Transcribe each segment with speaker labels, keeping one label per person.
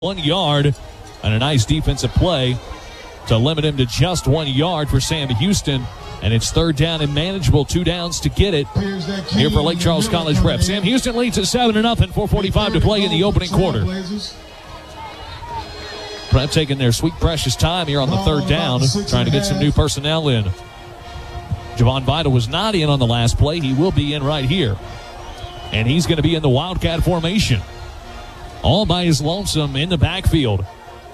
Speaker 1: 1 yard, and a nice defensive play to limit him to just 1 yard for Sam Houston. And it's third down and manageable. 2 downs to get it here for Lake Charles College Prep. Sam Houston leads at 7-0, 4:45 to play in the opening quarter. Prep taking their sweet, precious time here on the third down, trying to get some new personnel in. Javon Vidal was not in on the last play. He will be in right here. And he's going to be in the Wildcat formation, all by his lonesome in the backfield.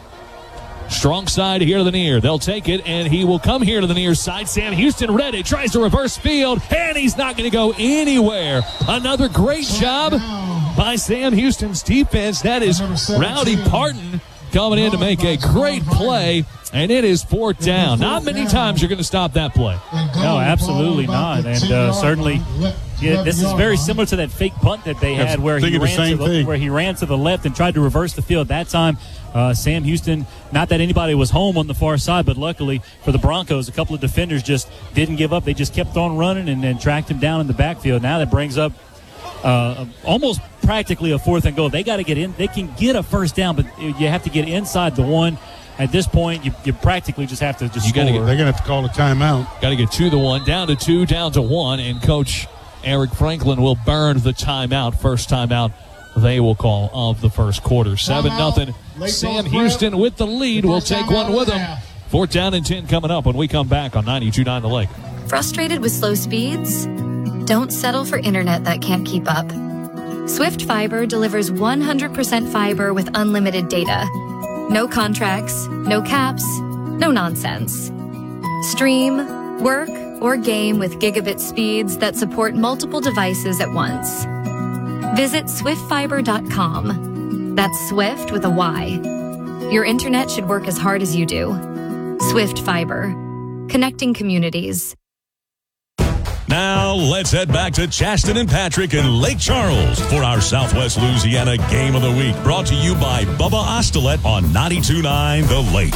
Speaker 1: Strong side here to the near. They'll take it, and he will come here to the near side. Sam Houston read it, tries to reverse field, and he's not going to go anywhere. Another great job by Sam Houston's defense. That is Rowdy Parton coming in to make a great play, and it is fourth down. Not many times you're going to stop that play.
Speaker 2: No, absolutely not. And certainly, this is very similar to that fake punt that they had where he ran to the left and tried to reverse the field. That time, Sam Houston, not that anybody was home on the far side, but luckily for the Broncos, a couple of defenders just didn't give up. They just kept on running and then tracked him down in the backfield. Now that brings up almost practically a fourth and goal. They got to get in. They can get a first down, but you have to get inside the one. At this point, you practically just have to score.
Speaker 3: They're going to have to call a timeout.
Speaker 1: Got to get to the 1, down to 2, down to 1, and Coach Eric Franklin will burn the timeout. First timeout they will call of the first quarter. 7-0. Sam Houston with the lead. We'll take one with them. Fourth down and 10 coming up when we come back on 92.9 The Lake.
Speaker 4: Frustrated with slow speeds? Don't settle for internet that can't keep up. Swift Fiber delivers 100% fiber with unlimited data. No contracts, no caps, no nonsense. Stream, work, or game with gigabit speeds that support multiple devices at once. Visit swiftfiber.com. That's Swift with a Y. Your internet should work as hard as you do. Swift Fiber. Connecting communities.
Speaker 5: Now, let's head back to Chaston and Patrick in Lake Charles for our Southwest Louisiana Game of the Week. Brought to you by Bubba Ostelet on 92.9 The Lake.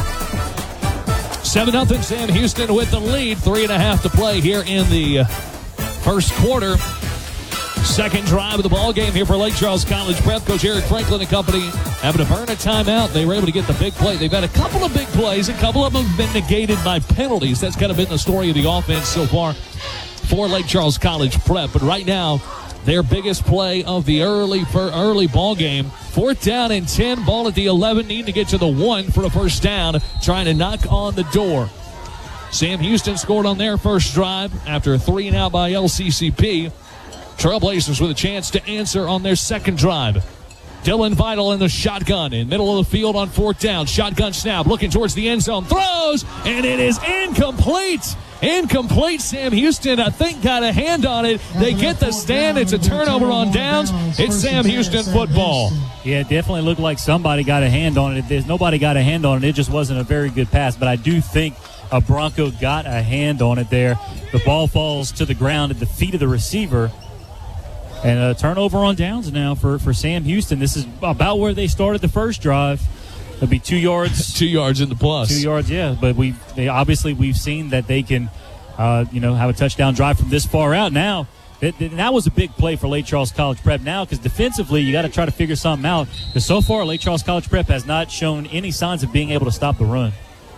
Speaker 1: 7-0 Sam Houston with the lead. 3.5 to play here in the first quarter. Second drive of the ball game here for Lake Charles College Prep. Coach Eric Franklin and company having to burn a timeout. They were able to get the big play. They've had a couple of big plays. A couple of them have been negated by penalties. That's kind of been the story of the offense so far for Lake Charles College Prep. But right now, their biggest play of the early ball game. Fourth down and 10. Ball at the 11. Need to get to the 1 for a first down. Trying to knock on the door. Sam Houston scored on their first drive after a 3-and-out by LCCP. Trailblazers with a chance to answer on their second drive. Dylan Vidal in the shotgun in middle of the field on fourth down. Shotgun snap, looking towards the end zone. Throws, and it is incomplete. Incomplete. Sam Houston, I think, got a hand on it. They get the stand. It's a turnover on downs. It's Sam Houston football.
Speaker 2: Yeah, it definitely looked like somebody got a hand on it. If nobody got a hand on it, it just wasn't a very good pass. But I do think a Bronco got a hand on it there. The ball falls to the ground at the feet of the receiver. And a turnover on downs now for Sam Houston. This is about where they started the first drive. It'll be 2 yards.
Speaker 1: 2 yards in the plus.
Speaker 2: 2 yards, yeah. But we've seen that they can, have a touchdown drive from this far out. Now, that was a big play for Lake Charles College Prep now, because defensively you got to try to figure something out. Because so far, Lake Charles College Prep has not shown any signs of being able to stop the run.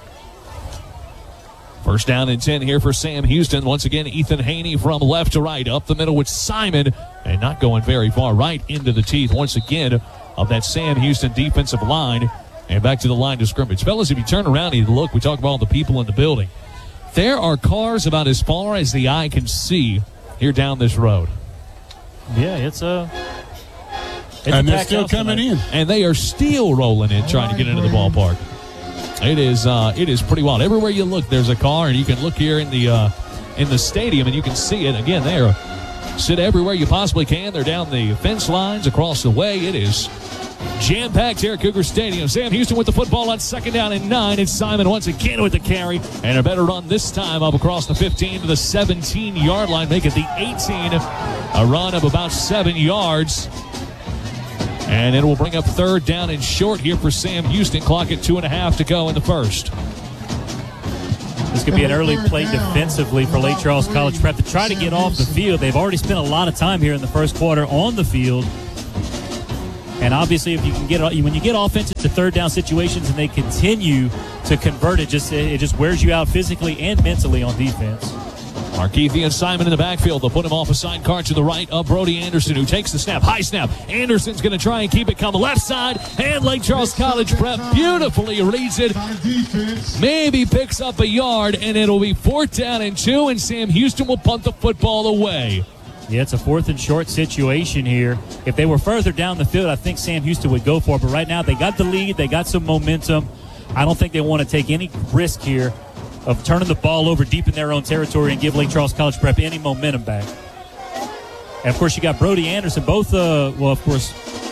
Speaker 1: First down and 10 here for Sam Houston. Once again, Ethan Haney from left to right. Up the middle with Simon. And not going very far, right into the teeth once again of that Sam Houston defensive line. And back to the line of scrimmage. Fellas, if you turn around and you look, we talk about all the people in the building. There are cars about as far as the eye can see here down this road.
Speaker 2: Yeah, it's
Speaker 3: and they're still coming in.
Speaker 1: And they are still rolling in, trying to get into the ballpark. It is pretty wild. Everywhere you look, there's a car, and you can look here in the stadium, and you can see it. Again, they sit everywhere you possibly can. They're down the fence lines across the way. It is jam-packed here at Cougar Stadium. Sam Houston with the football on second down and 9. It's Simon once again with the carry, and a better run this time up across the 15 to the 17-yard line, make it the 18. A run of about 7 yards. And it will bring up third down and short here for Sam Houston. Clock at 2.5 to go in the first.
Speaker 2: This could be an early play defensively for Lake Charles College Prep to try to get off the field. They've already spent a lot of time here in the first quarter on the field. And obviously, if you can when you get offenses to third down situations and they continue to convert it just wears you out physically and mentally on defense.
Speaker 1: Markeithian Simon in the backfield. They'll put him off a side card to the right of Brody Anderson, who takes the snap. High snap. Anderson's going to try and keep it coming left side. And Lake Charles College Prep beautifully reads it. Maybe picks up a yard, and it'll be 4th down and 2, and Sam Houston will punt the football away.
Speaker 2: Yeah, it's a 4th and short situation here. If they were further down the field, I think Sam Houston would go for it. But right now, they got the lead. They got some momentum. I don't think they want to take any risk here of turning the ball over deep in their own territory and give Lake Charles College Prep any momentum back. And, of course, you got Brody Anderson. Both, of course,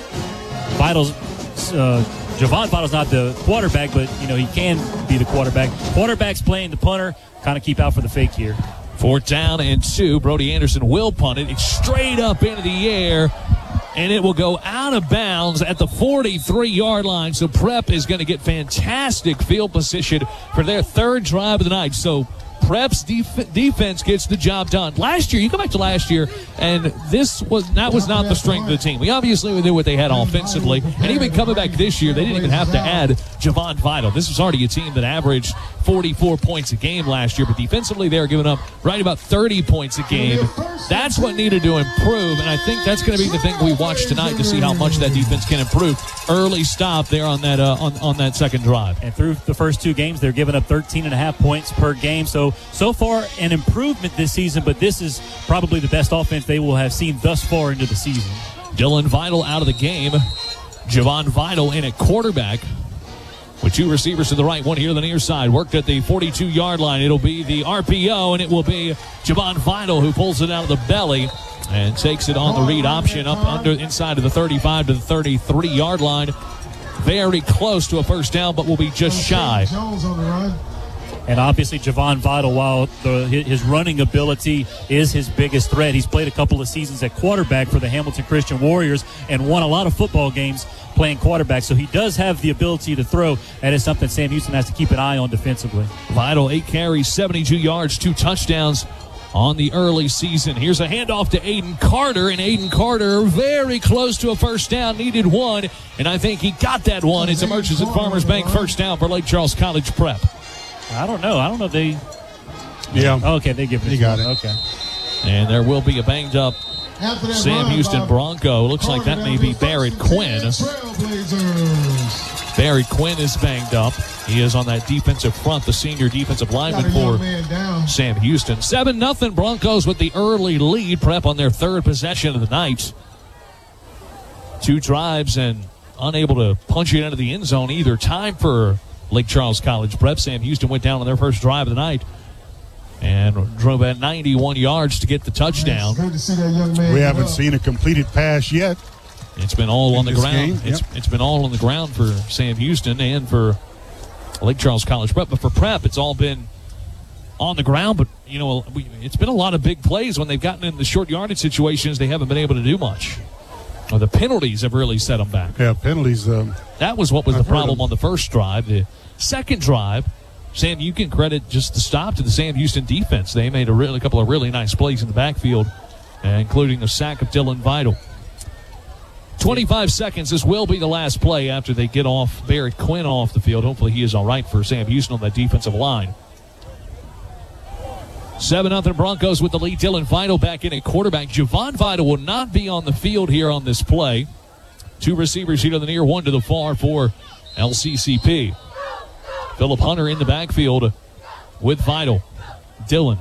Speaker 2: Javon Vitale's not the quarterback, but, he can be the quarterback. Quarterback's playing the punter. Kind of keep out for the fake here.
Speaker 1: 4th down and 2. Brody Anderson will punt it. It's straight up into the air, and it will go out of bounds at the 43-yard line. So Prep is going to get fantastic field position for their 3rd drive of the night. So Prep's defense gets the job done. Last year, you go back to last year, and that was not the strength of the team. We obviously knew what they had offensively, and even coming back this year, they didn't even have to add Javon Vitale. This was already a team that averaged 44 points a game last year, but defensively they were giving up right about 30 points a game. That's what needed to improve, and I think that's going to be the thing we watch tonight to see how much that defense can improve. Early stop there on that on that second drive.
Speaker 2: And through the first 2 games, they're giving up 13.5 points per game. So far an improvement this season, but this is probably the best offense they will have seen thus far into the season.
Speaker 1: Dylan Vitale out of the game. Javon Vitale in at quarterback, with 2 receivers to the right, one here on the near side. Worked at the 42-yard line. It'll be the RPO, and it will be Javon Vitale who pulls it out of the belly and takes it on the read option up inside of the 35 to the 33-yard line. Very close to a first down, but will be just shy.
Speaker 2: And obviously Javon Vitale, while his running ability is his biggest threat, he's played a couple of seasons at quarterback for the Hamilton Christian Warriors and won a lot of football games playing quarterback. So he does have the ability to throw. That is something Sam Houston has to keep an eye on defensively.
Speaker 1: Vitale, 8 carries, 72 yards, 2 touchdowns on the early season. Here's a handoff to Aiden Carter, and Aiden Carter very close to a first down, needed one, and I think he got that one. It's a Merchants at Farmers Bank first down for Lake Charles College Prep.
Speaker 2: I don't know if they...
Speaker 3: Yeah.
Speaker 2: Okay, they give it.
Speaker 3: He got it.
Speaker 2: Okay.
Speaker 1: And there will be a banged up Sam Houston Bronco. Looks like that may be Barrett Quinn. Barrett Quinn is banged up. He is on that defensive front, the senior defensive lineman for Sam Houston. 7-0 Broncos with the early lead. Prep on their 3rd possession of the night. 2 drives and unable to punch it into the end zone either. Time for Lake Charles College Prep. Sam Houston went down on their first drive of the night and drove at 91 yards to get the touchdown.
Speaker 3: We haven't seen a completed pass yet.
Speaker 1: It's been all on the ground. It's been all on the ground for Sam Houston and for Lake Charles College Prep. But for Prep, it's all been on the ground. But, it's been a lot of big plays. When they've gotten in the short yardage situations, they haven't been able to do much. Or the penalties have really set them back.
Speaker 3: Yeah, penalties.
Speaker 1: That was what was the problem on the first drive. The second drive, Sam, you can credit just the stop to the Sam Houston defense. They made a couple of really nice plays in the backfield, including the sack of Dylan Vitale. 25 seconds. This will be the last play after they get off Barrett Quinn off the field. Hopefully he is all right for Sam Houston on that defensive line. 7-0 Broncos with the lead. Dylan Vitale back in at quarterback. Javon Vitale will not be on the field here on this play. 2 receivers here to the near, 1 to the far for LCCP. Philip Hunter in the backfield with Vitale. Dylan.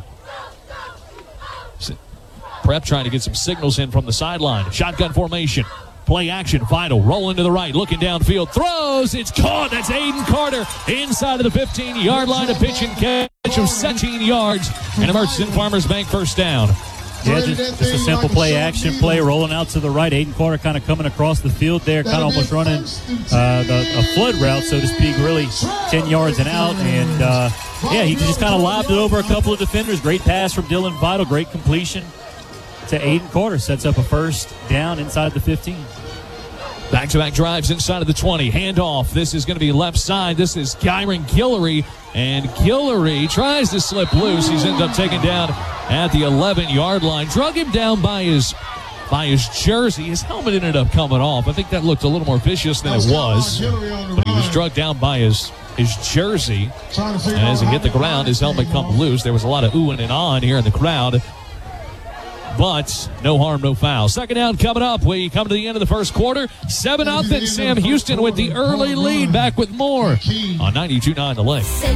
Speaker 1: Prep trying to get some signals in from the sideline. Shotgun formation. Play action. Vitale rolling to the right. Looking downfield. Throws. It's caught. That's Aiden Carter inside of the 15-yard line. A pitch and catch of 17 yards. And a Merchants at Farmers Bank first down.
Speaker 2: Yeah, just a simple play, action play, rolling out to the right. Aiden Carter kind of coming across the field there, kind of almost running a flood route, so to speak, really 10 yards and out. And, he just kind of lobbed it over a couple of defenders. Great pass from Dylan Vitale, great completion to Aiden Carter. Sets up a first down inside the 15.
Speaker 1: Back-to-back drives inside of the 20. Handoff. This is going to be left side. This is Kyron Guillory. And Guillory tries to slip loose. He's ended up taken down at the 11-yard line. Drug him down by his by his jersey. His helmet ended up coming off. I think that looked a little more vicious than it was. But he was struck down by his jersey. And as he hit the ground, his helmet come loose. There was a lot of oohing and ahhing here in the crowd. But no harm, no foul. Second down coming up. We come to the end of the first quarter. 7-0. Sam Houston with the early lead. Back with more on 92.9 The Lake.